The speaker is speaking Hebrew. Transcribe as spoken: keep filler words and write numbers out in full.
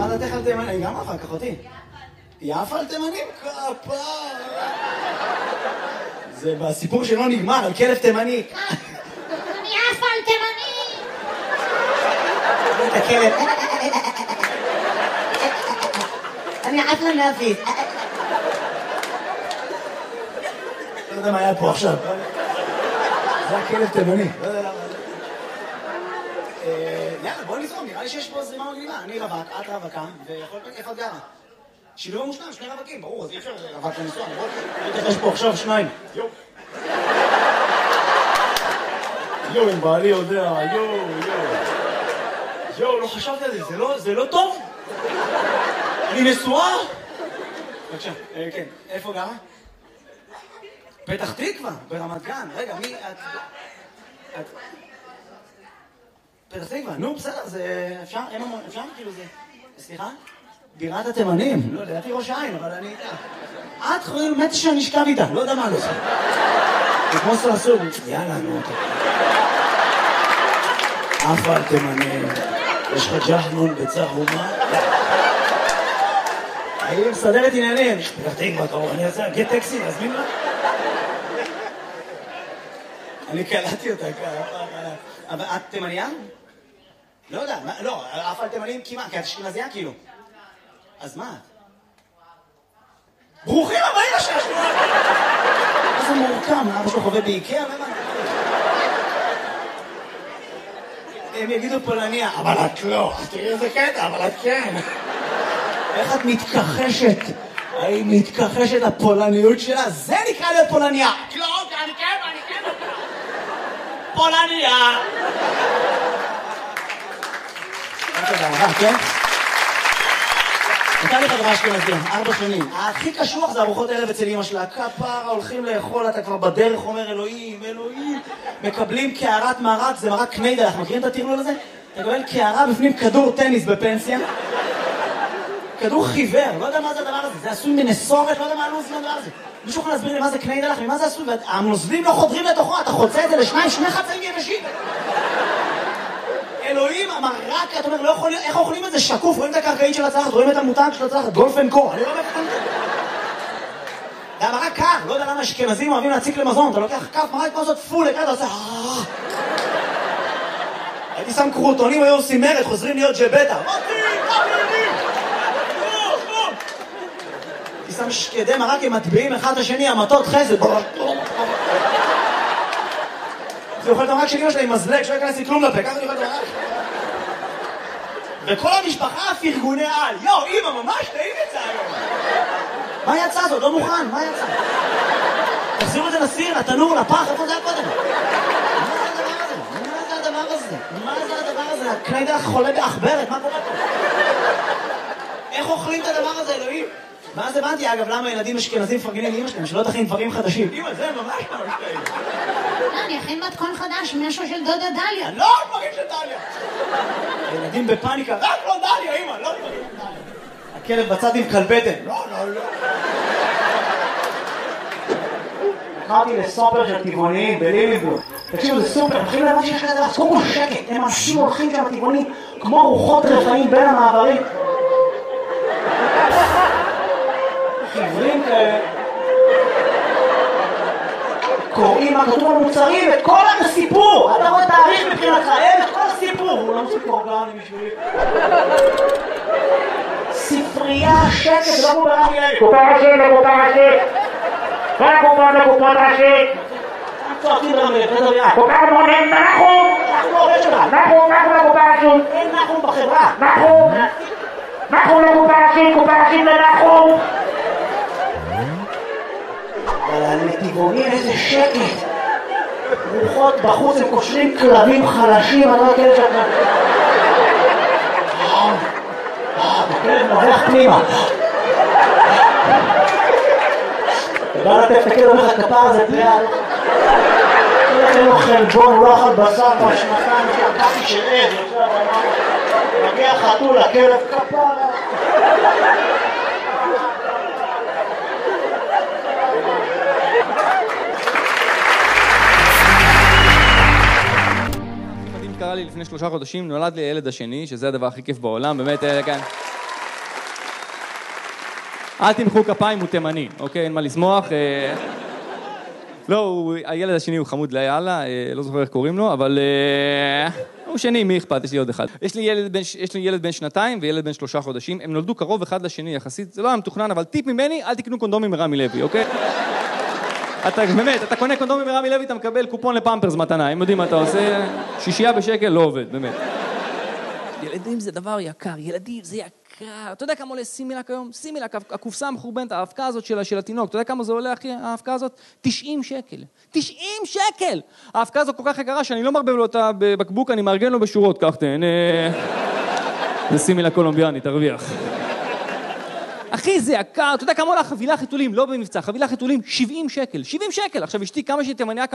אהדתך על תימנים, אני גם אחר כך אותי. יפה על תימנים? כפר. זה בסיפור שלא נגמר, על כלב תימני. אני יפה על תימנים! את הכלב. אני עפה להפיס. לא יודע מה היה פה עכשיו. זה הכלב תימני. לא יודע למה. יאללה, בוא נזרום, נראה לי שיש פה זרימה מגניבה. אני רווק, את רווקה, ויכול להיות איפה את גרה. שילוב המושלם, שני רווקים, ברור, אז אי אפשר רווק לנסוע, נכון? יש פה עכשיו שניים. יו. יו, אם בעלי יודע, יו, יו. יו, לא חשבתי על זה, זה לא טוב? אני נשואה? בבקשה, כן, איפה גרה? פתח תקווה, ברמת גן. רגע, מי את... את... פתח תקווה, נו, בסדר, זה... אפשר? אפשר? כאילו זה... סליחה? בירת התימנים. לא, לדעתי ראש העין, אבל אני... את חייל מתי שאני נשכב איתה, לא יודע מה לא עושה. זה כמו סרסור. יאללה, נו. אף על תימנים. יש לך ג'חנון בצהומה? אני מסדרת עניינים. פתח תקווה, קרוב, אני אעשה, גט טקסי, להזמין לה? אני קלטתי אותה ככה. אבל את תימניה? לא יודע, לא, אף על תימנים כמעט, כי את אשכנזייה כאילו. אז מה את? ברוכים הבאים לשש! מה זה מורכם? אבא שלו חווה באיקאה? הם יגידו פולניה, אבל את לא. תראי איזה קטע, אבל את כן. איך את מתכחשת? היא מתכחשת לפולניות שלה? זה נקרא להיות פולניה. לא, אני כן, אני כן. פולניה. כן? הייתה לי חברה אשכנזייה, ארבע שנים. הכי קשוח זה ארוחות ערב אצל אמא שלה. כפרה, הולכים לאכול, אתה כבר בדרך אומר אלוהים, אלוהים. מקבלים קערת מרק, זה מרק קניידל, אנחנו מכירים את הטרלול הזה? אתה מקבל קערה בפנים כדור טניס בפנסיה. כדור חיוור, לא יודע מה זה הדבר הזה. זה עשוי מנסורת, לא יודע מה הלוז לדבר הזה. מישהו יכול להסביר לי מה זה קניידל, ממה זה עשוי? והנוזלים לא חודרים לתוכו, אתה חוצה את זה לשניים, שני חצאים יבשים. אלוהים, המרק, אתה אומר, לא יכול, איך אוכלים את זה שקוף? רואים את הקרקעית של הצלחת, רואים את המותג של הצלחת, גולפן קור, אני לא יודע איך אתה מבין. זה המרק קר, לא יודע למה אשכנזים אוהבים להציק למזון, אתה לוקח כף מרק כמו זאת פול, אתה עושה... הייתי שם קרוטונים, היו עושים מרד, חוזרים להיות ג'בטה. הייתי שם שקדי מרק עם מטביעים אחד לשני, המטות חסד. זה אוכל את המרק של אמא שלה עם מזלג, שלא ייכנס לי כלום לפה, ככה אני אוכל את המרק. וכל המשפחה פרגוני על. יו, אמא, ממש טעים יצא היום. מה יצא זאת? לא מוכן, מה יצא? תחזירו את זה לסיר, לתנור, לפח, איפה זה היה קודם? מה זה הדבר הזה? מה זה הדבר הזה? הקניידל חולה באחברת, מה קורה פה? איך אוכלים את הדבר הזה, אלוהים? ואז הבנתי, אגב, למה ילדים אשכנזים מפרגנים לאמא שלהם, שלא תכין דברים חדשים. אמא, זה ממש ממש טעים. לא, אני אכין מתכון חדש, משהו של דודה דליה. לא, דברים של דליה. ילדים בפאניקה, רק לא דליה, אמא, לא דברים של דליה. הכלב בצד עם כלבטן. לא, לא, לא. קראתי לסופר של טבעוניים בליליבורג. תקשיבו, זה סופר, מתחילים להבין שיש כזה, אז קודם כל שקט, הם אנשים הולכים שם טבעונים כמו רוחות רפאים בין המעברים. חברים כאלה. קוראים מה כתוב במוצרים, את כל הסיפור. אתה רואה תאריך מבחינתך, אין את כל הסיפור. הוא לא מוסיף אורגני בשבילי. ספרייה, שקט, לא מוברה מילי. קופה ראשית, קופה ראשית. כל הקופות לקופות ראשית. צועקים רמי, בטח ביד. קופה מונים, נחום. אנחנו עובד שלך. נחום, נחום לקופה ראשית. אין נחום בחברה. נחום. נחום לקופה ראשית, קופה ראשית לנחום. אבל לטבעונים איזה שקט. רוחות בחוץ, הם קושרים כלבים חלשים, אני לא יודע שאתה... הכלב נובח פנימה. אתה בא לטף את הכלב, אומר לך, כפר הזה פליאל. אין לו חלבון, הוא לא אכל בשר בשנתיים, שהקפי של עד, מגיע חתול לכלב, כפר. קרה לי לפני שלושה חודשים, נולד לי הילד השני, שזה הדבר הכי כיף בעולם, באמת, כאן. אל תמחאו כפיים, הוא תימני, אוקיי? אין מה לשמוח. לא, הוא, הילד השני הוא חמוד ליאללה, לא זוכר איך קוראים לו, אבל הוא שני, מי אכפת? יש לי עוד אחד. יש לי ילד בן, יש לי ילד בן שנתיים וילד בן שלושה חודשים, הם נולדו קרוב אחד לשני יחסית, זה לא היה מתוכנן, אבל טיפ ממני, אל תקנו קונדומים מרמי לוי, אוקיי? אתה, באמת, אתה קונה קונדומים מרמי לוי, אתה מקבל קופון לפמפרס מתנה, הם יודעים מה אתה עושה, שישייה בשקל, לא עובד, באמת. ילדים זה דבר יקר, ילדים זה יקר. אתה יודע כמה עולה סימילק היום? סימילק, הקופסה המחורבנת, ההפקה הזאת של, של התינוק, אתה יודע כמה זה עולה, אחי, ההפקה הזאת? תשעים שקל. תשעים שקל! ההפקה הזאת כל כך יקרה שאני לא מרבב לו אותה בבקבוק, אני מארגן לו בשורות, כך תהנה. זה סימילק קולומביאני, תרוויח. אחי, זה יקר, אתה יודע כמה עולה חבילה חיתולים, לא במבצע, חבילה חיתולים, שבעים שקל. שבעים שקל! עכשיו אשתי כמה שהיא תימניה